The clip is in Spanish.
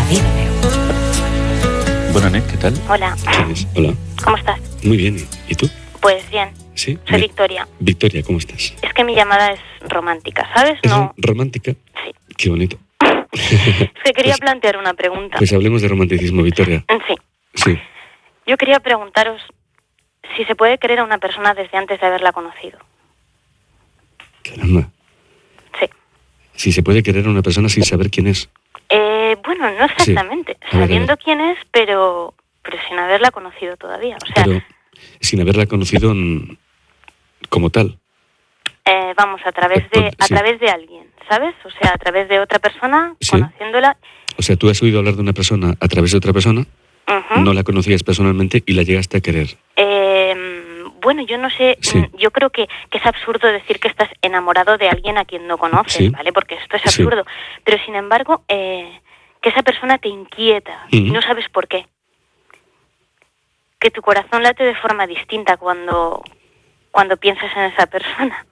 Vívelo. Bueno, Anet, ¿qué tal? Hola. ¿Quién es? Hola. ¿Cómo estás? Muy bien. ¿Y tú? Pues bien. ¿Sí? Soy Victoria. Victoria, ¿cómo estás? Es que mi llamada es romántica, ¿sabes? ¿Es No. romántica? Sí. Qué bonito. Es que quería Pues- plantear una pregunta. Pues hablemos de romanticismo, Victoria. Sí. Sí. Yo quería preguntaros si se puede querer a una persona desde antes de haberla conocido. Caramba. Sí. Si se puede querer a una persona sin saber quién es. Bueno, no exactamente. A ver, Sabiendo quién es, pero sin haberla conocido todavía. O sea, Pero sin haberla conocido como tal. vamos, a través de alguien, ¿sabes? O sea, a través de otra persona, Sí. conociéndola. O sea, tú has oído hablar de una persona a través de otra persona, Ujú. no la conocías personalmente y la llegaste a querer. Bueno, yo no sé, Sí. yo creo que es absurdo decir que estás enamorado de alguien a quien no conoces, Sí. ¿vale? Porque esto es Sí. absurdo. Pero sin embargo, que esa persona te inquieta y Ujú. no sabes por qué. Que tu corazón late de forma distinta cuando piensas en esa persona.